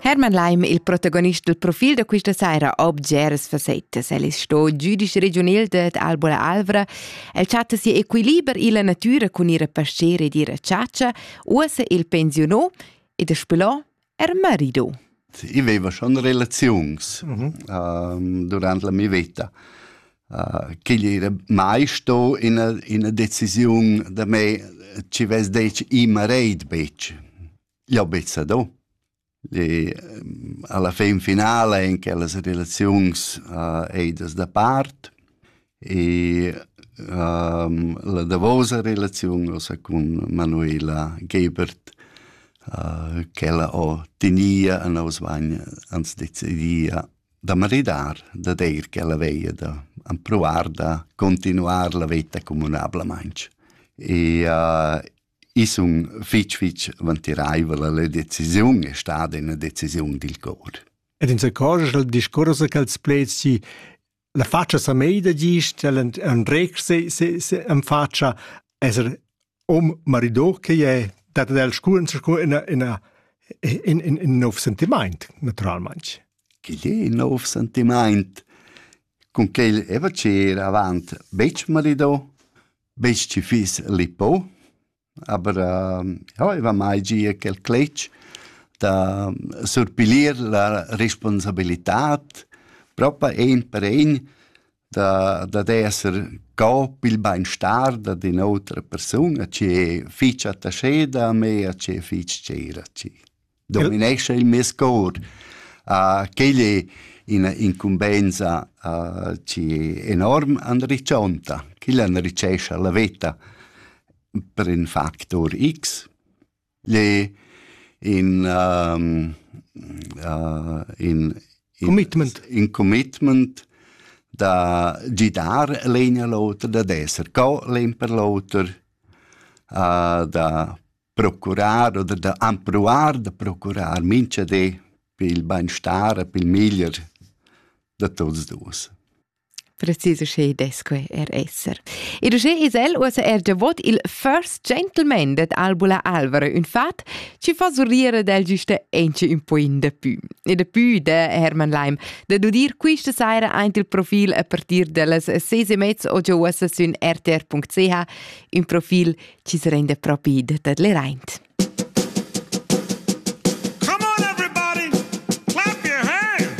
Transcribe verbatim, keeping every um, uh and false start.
Herman Leim, il protagonista del profil da questa sera ob geras facetas. El è sto giudice regionale d'Albola Alvera. El chatta si equiliber in la natura con ira pascere di ira ciaccia, usa il pensionò e da spelò er marido. Io avevo schon relazions mm-hmm. um, durante la mia vita. Uh, che gli era mai sto in una, in una decisione da me ci ves dec i mareit bec. Gli ho bezzato. E, alla fin finale in che le relazioni uh, eidas da parte e um, la davosa relazione osa con Manuela Gebert uh, che la ho tenia a nos vagna ans decidia da maridar, da dir che la veia da provar da continuar la vita comunablemente. E uh, I sun fitch fitch vantiraiva la decisione è stata una decisione del cor. Ed in se cosa il discorso che els pleci la faccia sa meida gist, un rec se se se am faccia esser om marido che è dat del scur in in in in in nov sentiment naturalmente. Che è nov sentiment con che eva c'era avant bec marido bec ci fis lipo. Aber uh, ja, ich war mai gier quel cletch da surpilir la responsabilitat proprio ein per ein da da esser copil beinstar da di un'altra persona che ficia attaché da me che fic c'era ci dominesce il mio score uh, che gli in incumbenza uh, ci enorm andriccionta che l'anricesce la vita per un factor X, le in, um, uh, in, in commitment, in commitment da gidar legna l'altro, da esser co len per l'altro, uh, da procurar o da amproar, da procurar mince de per il benestare, per il miglior da tutti due. Preciso che desque er esser. E do che isel usa er giavot il first gentleman dat Albola Alvera. Un fat ci fa sorrire del giuste ence un po' in da più. E da più de Herman Leim. Da do dir quista saira eint il profil a partir delle sei e mezza o già usa sun r t r punct c h. Un profil ci si rende proprio da le reint.